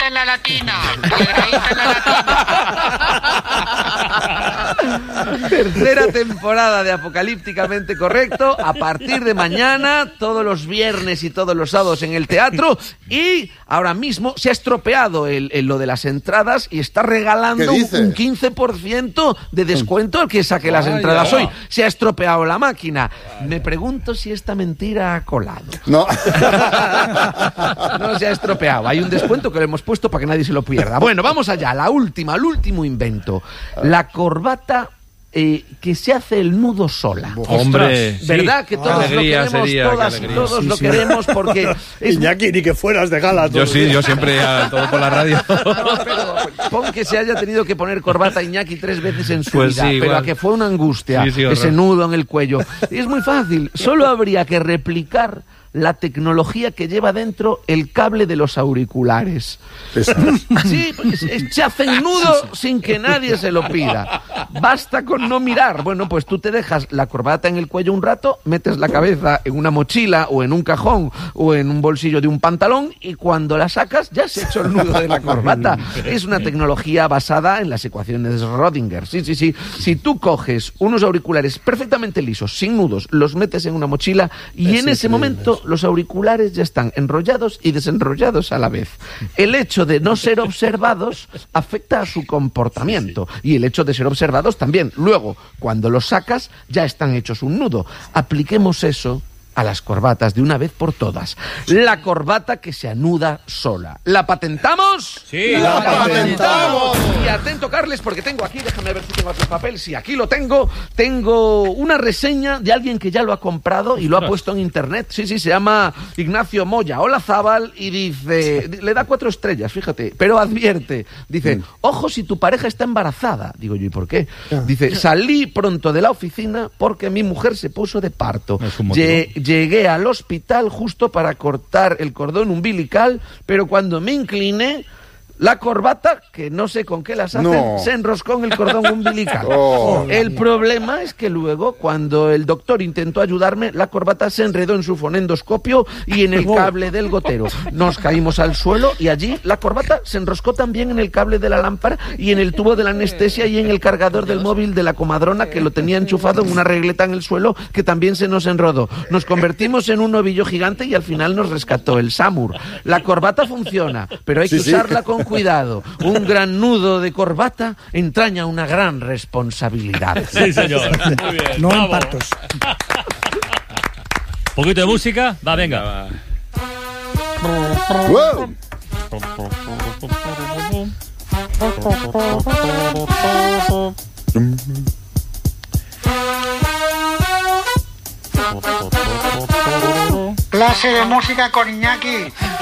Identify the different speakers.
Speaker 1: en la latina. Piedradita en la latina.
Speaker 2: Tercera temporada de Apocalípticamente Correcto. A partir de mañana, todos los viernes y todos los sábados en el teatro. Y ahora mismo se ha estropeado lo de las entradas y está regalando un 15% de descuento al que saque las entradas hoy. Se ha estropeado la máquina. Me pregunto si esta mentira ha colado.
Speaker 3: No.
Speaker 2: No se ha estropeado. Hay un descuento que le hemos puesto para que nadie se lo pierda. Bueno, vamos allá. El último invento. La corbata que se hace el nudo sola.
Speaker 4: Hombre,
Speaker 2: ¿verdad? Que todos
Speaker 4: alegría
Speaker 2: lo queremos,
Speaker 4: sería,
Speaker 2: todas y todos lo queremos porque...
Speaker 5: Iñaki, ni que fueras de gala.
Speaker 4: Yo sí, yo siempre, todo por la radio.
Speaker 2: No, pero pon que se haya tenido que poner corbata Iñaki 3 veces en su vida,
Speaker 4: sí,
Speaker 2: pero
Speaker 4: igual.
Speaker 2: a que fue una angustia,
Speaker 4: Sí,
Speaker 2: ese nudo en el cuello. Y es muy fácil, solo habría que replicar la tecnología que lleva dentro el cable de los auriculares. Sí, se hacen nudo sin que nadie se lo pida. Basta con no mirar. Bueno, pues tú te dejas la corbata en el cuello un rato, metes la cabeza en una mochila o en un cajón o en un bolsillo de un pantalón y cuando la sacas ya se ha hecho el nudo de la corbata. Es una tecnología basada en las ecuaciones de Schrödinger. Sí. Si tú coges unos auriculares perfectamente lisos, sin nudos, los metes en una mochila y en ese momento los auriculares ya están enrollados y desenrollados a la vez. El hecho de no ser observados afecta a su comportamiento y el hecho de ser observados también. Luego, cuando los sacas, ya están hechos un nudo. Apliquemos eso a las corbatas de una vez por todas. La corbata que se anuda sola. ¿La patentamos?
Speaker 4: Sí,
Speaker 5: ¡La patentamos!
Speaker 2: Y atento, Carles, porque tengo aquí, déjame ver si tengo aquí el papel. Sí, aquí lo tengo. Tengo una reseña de alguien que ya lo ha comprado y lo ha puesto en internet. Sí, se llama Ignacio Moya Olazábal y dice, le da 4 estrellas, fíjate, pero advierte, dice, ojo si tu pareja está embarazada. Digo yo, ¿y por qué? Dice, salí pronto de la oficina porque mi mujer se puso de parto.
Speaker 4: Es un motivo.
Speaker 2: Llegué al hospital justo para cortar el cordón umbilical, pero cuando me incliné, la corbata, que no sé con qué las hacen, se enroscó en el cordón umbilical. El problema es que luego, cuando el doctor intentó ayudarme, la corbata se enredó en su fonendoscopio y en el cable del gotero. Nos caímos al suelo y allí la corbata se enroscó también en el cable de la lámpara y en el tubo de la anestesia y en el cargador del móvil de la comadrona que lo tenía enchufado en una regleta en el suelo que también se nos enrodó. Nos convertimos en un ovillo gigante y al final nos rescató el SAMUR. La corbata funciona, pero hay que usarla con cuidado. Un gran nudo de corbata entraña una gran responsabilidad.
Speaker 6: Sí, señor. Muy bien.
Speaker 5: No
Speaker 6: Bravo.
Speaker 5: en partos.
Speaker 6: Poquito de música. Va, venga.
Speaker 3: ¡Wow!
Speaker 1: Clase de música con Iñaki.